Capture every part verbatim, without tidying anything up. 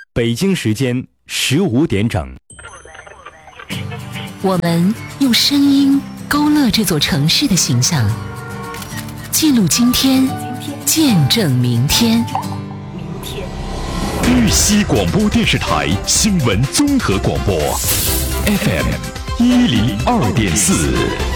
北京时间十五点整。 我们用声音勾勒这座城市的形象，记录今天，见证明天。 豫西广播电视台新闻综合广播 F M 一零二点四。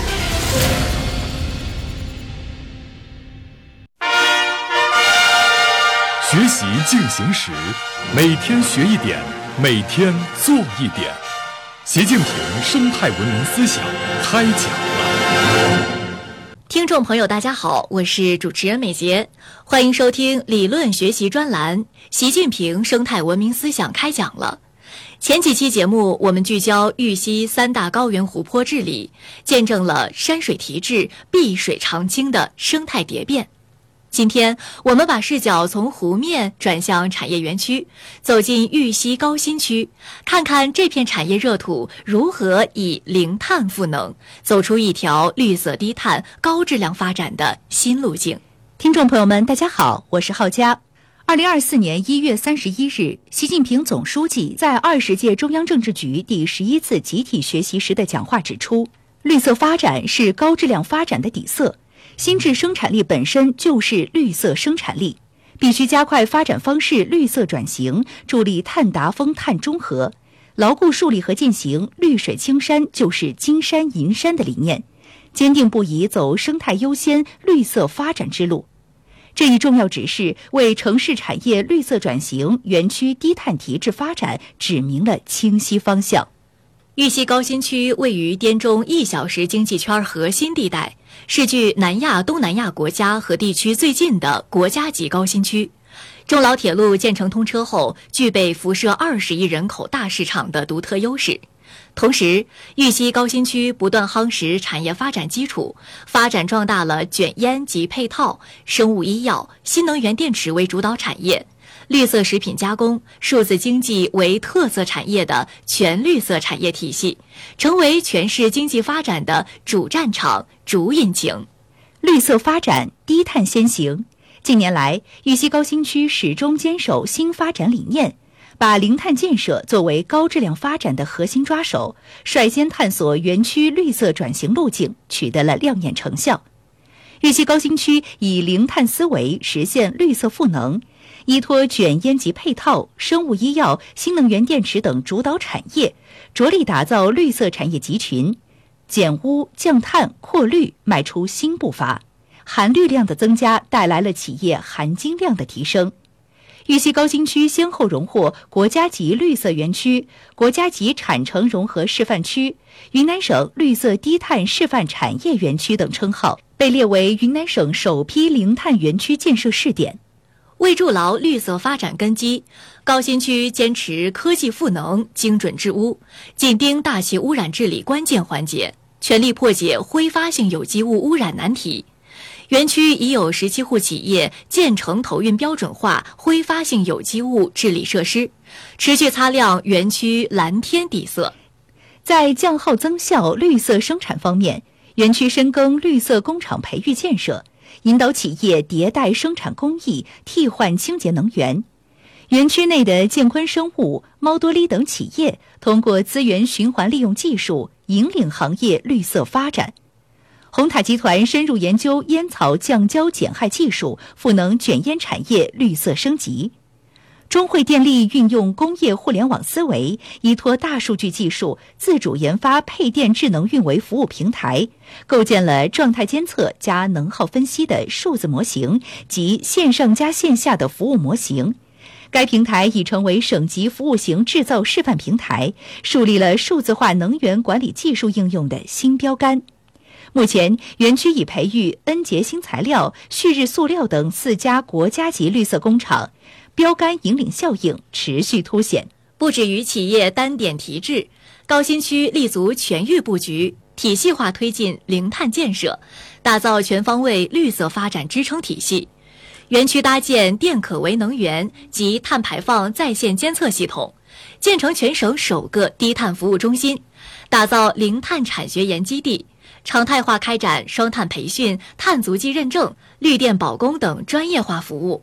学习进行时，每天学一点，每天做一点。习近平生态文明思想开讲了。 听众朋友大家好，我是主持人美杰，欢迎收听理论学习专栏习近平生态文明思想开讲了。前几期节目我们聚焦豫西三大高原湖泊治理，见证了山水提质、碧水长青的生态蝶变。今天我们把视角从湖面转向产业园区，走进豫西高新区，看看这片产业热土如何以零碳赋能，走出一条绿色低碳高质量发展的新路径。 听众朋友们大家好，我是浩佳。二零二四年一月三十一日，习近平总书记在二十届中央政治局第十一次集体学习时的讲话指出，绿色发展是高质量发展的底色，新质生产力本身就是绿色生产力，必须加快发展方式绿色转型，助力碳达峰、碳中和，牢固树立和践行绿水青山就是金山银山的理念，坚定不移走生态优先、绿色发展之路。这一重要指示为城市产业绿色转型、园区低碳提质发展指明了清晰方向。 豫西高新区位于滇中一小时经济圈核心地带，是距南亚、东南亚国家和地区最近的国家级高新区。中老铁路建成通车后，具备辐射二十亿人口大市场的独特优势。同时，豫西高新区不断夯实产业发展基础，发展壮大了卷烟及配套、生物医药、新能源电池为主导产业，绿色食品加工、数字经济为特色产业的全绿色产业体系，成为全市经济发展的主战场、主引擎。 绿色发展，低碳先行。近年来，豫西高新区始终坚守新发展理念，把零碳建设作为高质量发展的核心抓手，率先探索园区绿色转型路径，取得了亮眼成效。豫西高新区以零碳思维实现绿色赋能，依托卷烟及配套、生物医药、新能源电池等主导产业，着力打造绿色产业集群，减污、降碳、扩绿迈出新步伐。含绿量的增加带来了企业含金量的提升。豫西高新区先后荣获国家级绿色园区、国家级产城融合示范区、云南省绿色低碳示范产业园区等称号，被列为云南省首批零碳园区建设试点。 为筑牢绿色发展根基，高新区坚持科技赋能、精准治污，紧盯大气污染治理关键环节，全力破解挥发性有机物污染难题。园区已有十七户企业建成投运标准化挥发性有机物治理设施，持续擦亮园区蓝天底色。 在降耗增效、绿色生产方面，园区深耕绿色工厂培育建设，引导企业迭代生产工艺，替换清洁能源。园区内的健坤生物、猫多利等企业通过资源循环利用技术，引领行业绿色发展。红塔集团深入研究烟草降焦减害技术，赋能卷烟产业绿色升级。中汇电力运用工业互联网思维，依托大数据技术，自主研发配电智能运维服务平台，构建了状态监测加能耗分析的数字模型及线上加线下的服务模型。该平台已成为省级服务型制造示范平台，树立了数字化能源管理技术应用的新标杆。目前，园区已培育恩洁新材料、旭日塑料等四家国家级绿色工厂，标杆引领效应持续凸显。 不止于企业单点提质，高新区立足全域布局，体系化推进零碳建设，打造全方位绿色发展支撑体系。园区搭建电可为能源及碳排放在线监测系统，建成全省首个低碳服务中心，打造零碳产学研基地，常态化开展双碳培训、碳足迹认证、绿电保供等专业化服务，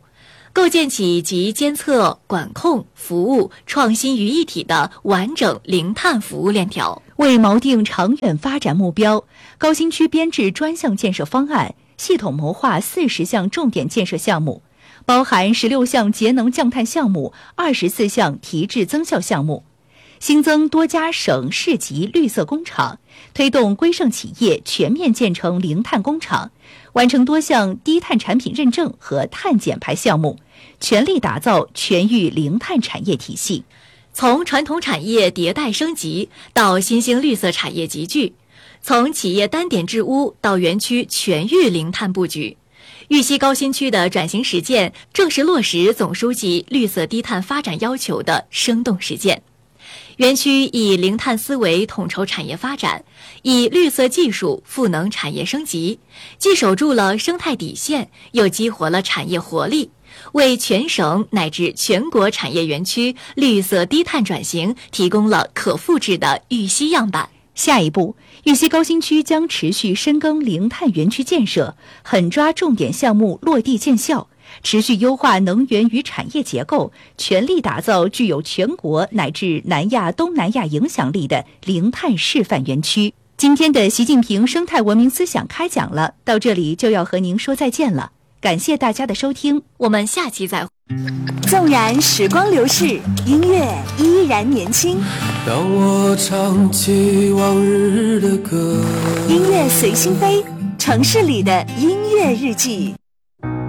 构建起集监测、管控、服务、创新于一体的完整零碳服务链条。 为锚定长远发展目标，高新区编制专项建设方案，系统谋划四十项重点建设项目，包含十六项节能降碳项目、二十四项提质增效项目，新增多家省市级绿色工厂，推动规盛企业全面建成零碳工厂，完成多项低碳产品认证和碳减排项目，全力打造全域零碳产业体系。 从传统产业迭代升级到新兴绿色产业集聚，从企业单点制污到园区全域零碳布局，玉溪高新区的转型实践正是落实总书记绿色低碳发展要求的生动实践。园区以零碳思维统筹产业发展，以绿色技术赋能产业升级，既守住了生态底线，又激活了产业活力，为全省乃至全国产业园区绿色低碳转型提供了可复制的玉溪样板。 下一步，玉溪高新区将持续深耕零碳园区建设，狠抓重点项目落地见效，持续优化能源与产业结构，全力打造具有全国乃至南亚、东南亚影响力的零碳示范园区。今天的习近平生态文明思想开讲了，到这里就要和您说再见了。感谢大家的收听， 我们下期再会。 纵然时光流逝，音乐依然年轻。 当我唱起往日的歌， 音乐随心飞，城市里的音乐日记。